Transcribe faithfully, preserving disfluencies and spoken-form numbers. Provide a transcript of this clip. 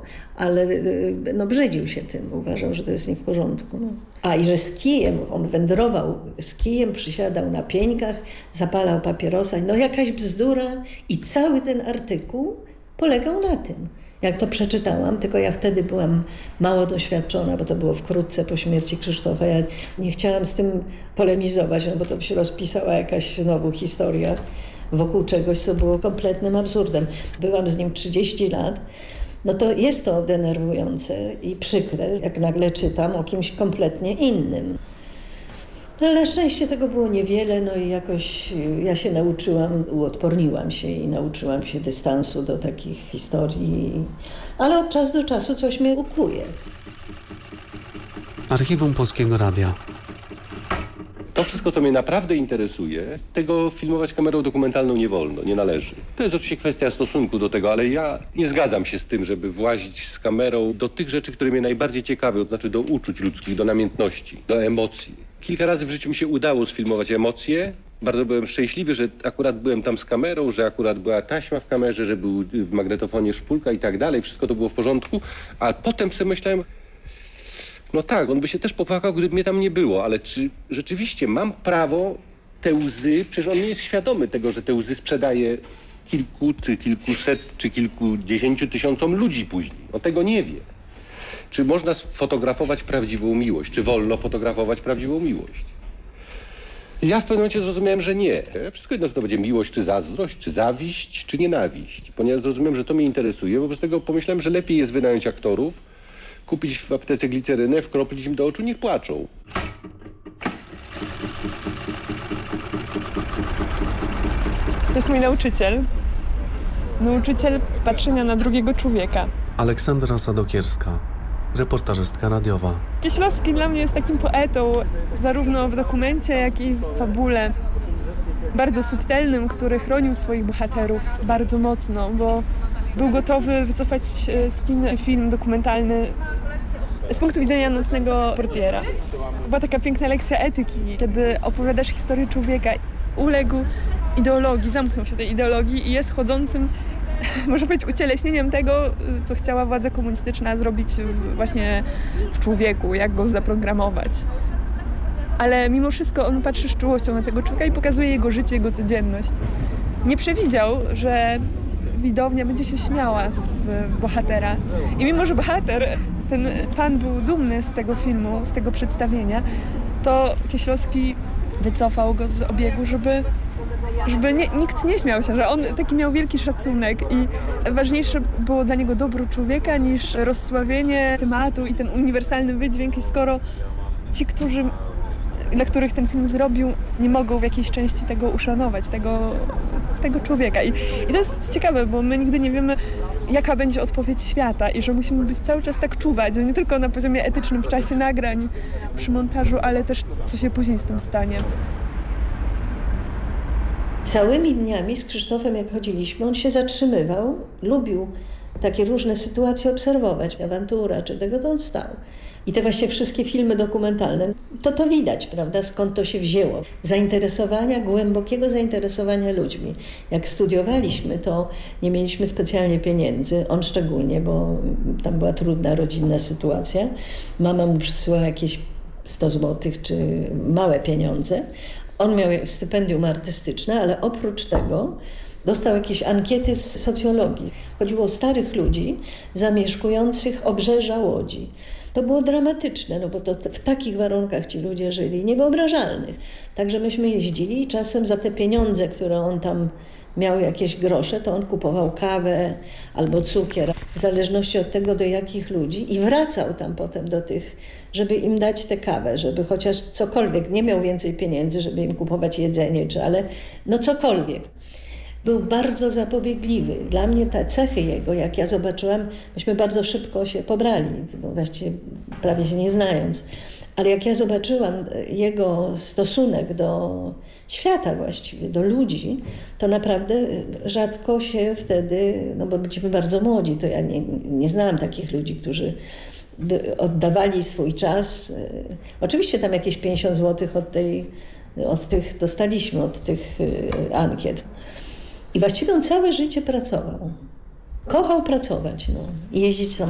ale no, brzydził się tym, uważał, że to jest nie w porządku. No. A i że z kijem, on wędrował z kijem, przysiadał na pieńkach, zapalał papierosa, no jakaś bzdura i cały ten artykuł polegał na tym. Jak to przeczytałam, tylko ja wtedy byłam mało doświadczona, bo to było wkrótce po śmierci Krzysztofa. Ja nie chciałam z tym polemizować, no bo to by się rozpisała jakaś znowu historia wokół czegoś, co było kompletnym absurdem. Byłam z nim trzydzieści lat, no to jest to denerwujące i przykre, jak nagle czytam o kimś kompletnie innym. No ale na szczęście tego było niewiele, no i jakoś ja się nauczyłam, uodporniłam się i nauczyłam się dystansu do takich historii, ale od czasu do czasu coś mnie ukłuje. Archiwum Polskiego Radia. To wszystko, co mnie naprawdę interesuje, tego filmować kamerą dokumentalną nie wolno, nie należy. To jest oczywiście kwestia stosunku do tego, ale ja nie zgadzam się z tym, żeby włazić z kamerą do tych rzeczy, które mnie najbardziej ciekawią, to znaczy do uczuć ludzkich, do namiętności, do emocji. Kilka razy w życiu mi się udało sfilmować emocje. Bardzo byłem szczęśliwy, że akurat byłem tam z kamerą, że akurat była taśma w kamerze, że był w magnetofonie szpulka i tak dalej. Wszystko to było w porządku, a potem sobie myślałem, no tak, on by się też popłakał, gdyby mnie tam nie było, ale czy rzeczywiście mam prawo te łzy, przecież on nie jest świadomy tego, że te łzy sprzedaje kilku, czy kilkuset, czy kilkudziesięciu tysiącom ludzi później. On tego nie wie. Czy można sfotografować prawdziwą miłość? Czy wolno fotografować prawdziwą miłość? Ja w pewnym momencie zrozumiałem, że nie. Wszystko jedno, czy to będzie miłość, czy zazdrość, czy zawiść, czy nienawiść. Ponieważ zrozumiałem, że to mnie interesuje, wobec tego pomyślałem, że lepiej jest wynająć aktorów, kupić w aptece glicerynę, wkroplić im do oczu, niech płaczą. To jest mój nauczyciel. Nauczyciel patrzenia na drugiego człowieka. Aleksandra Sadokierska, reportażystka radiowa. Kieślowski dla mnie jest takim poetą, zarówno w dokumencie, jak i w fabule. Bardzo subtelnym, który chronił swoich bohaterów bardzo mocno, bo był gotowy wycofać z kin film dokumentalny z punktu widzenia nocnego portiera. Była taka piękna lekcja etyki, kiedy opowiadasz historię człowieka. Uległ ideologii, zamknął się tej ideologii i jest chodzącym, można powiedzieć, ucieleśnieniem tego, co chciała władza komunistyczna zrobić właśnie w człowieku, jak go zaprogramować. Ale mimo wszystko on patrzy z czułością na tego człowieka i pokazuje jego życie, jego codzienność. Nie przewidział, że widownia będzie się śmiała z bohatera. I mimo, że bohater, ten pan był dumny z tego filmu, z tego przedstawienia, to Kieślowski wycofał go z obiegu, żeby, żeby nie, nikt nie śmiał się, że on taki miał wielki szacunek i ważniejsze było dla niego dobro człowieka niż rozsławienie tematu i ten uniwersalny wydźwięk. I skoro ci, którzy, dla których ten film zrobił, nie mogą w jakiejś części tego uszanować, tego, tego człowieka. I, I to jest ciekawe, bo my nigdy nie wiemy, jaka będzie odpowiedź świata i że musimy być cały czas tak czuwać, że nie tylko na poziomie etycznym w czasie nagrań, przy montażu, ale też co się później z tym stanie. Całymi dniami z Krzysztofem, jak chodziliśmy, on się zatrzymywał, lubił takie różne sytuacje obserwować, awantura czy tego, to on stał. I te właśnie wszystkie filmy dokumentalne, to to widać, prawda, skąd to się wzięło. Zainteresowania, głębokiego zainteresowania ludźmi. Jak studiowaliśmy, to nie mieliśmy specjalnie pieniędzy, on szczególnie, bo tam była trudna rodzinna sytuacja. Mama mu przysyłała jakieś sto złotych czy małe pieniądze. On miał stypendium artystyczne, ale oprócz tego dostał jakieś ankiety z socjologii. Chodziło o starych ludzi zamieszkujących obrzeża Łodzi. To było dramatyczne, no bo to w takich warunkach ci ludzie żyli, niewyobrażalnych. Także myśmy jeździli i czasem za te pieniądze, które on tam miał, jakieś grosze, to on kupował kawę albo cukier, w zależności od tego, do jakich ludzi, i wracał tam potem do tych, żeby im dać tę kawę, żeby chociaż cokolwiek, nie miał więcej pieniędzy, żeby im kupować jedzenie, czy ale no cokolwiek. Był bardzo zapobiegliwy. Dla mnie te cechy jego, jak ja zobaczyłam, myśmy bardzo szybko się pobrali, no właściwie prawie się nie znając. Ale jak ja zobaczyłam jego stosunek do świata właściwie, do ludzi, to naprawdę rzadko się wtedy, no bo byliśmy bardzo młodzi, to ja nie, nie znałam takich ludzi, którzy by oddawali swój czas. Oczywiście tam jakieś pięćdziesiąt złotych od, tej, od tych dostaliśmy, od tych ankiet. I właściwie on całe życie pracował. Kochał pracować, no, i jeździć tam